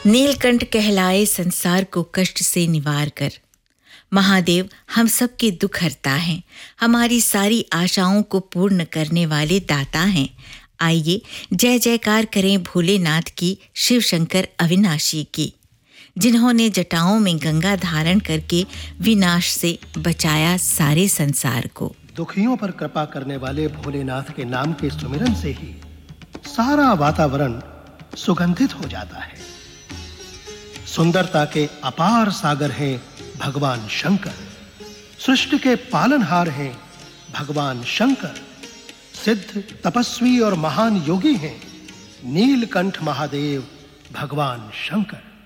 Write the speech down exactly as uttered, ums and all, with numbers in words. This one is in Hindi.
नीलकंठ कहलाए संसार को कष्ट से निवार कर। महादेव हम सब के दुख हरता है, हमारी सारी आशाओं को पूर्ण करने वाले दाता हैं। आइए जय जयकार करें भोलेनाथ की, शिव शंकर अविनाशी की, जिन्होंने जटाओं में गंगा धारण करके विनाश से बचाया सारे संसार को। दुखियों पर कृपा करने वाले भोलेनाथ के नाम के सुमिरन से ही सारा वातावरण सुगंधित हो जाता है। सुंदरता के अपार सागर हैं भगवान शंकर, सृष्टि के पालनहार हैं भगवान शंकर, सिद्ध तपस्वी और महान योगी हैं नीलकंठ महादेव भगवान शंकर।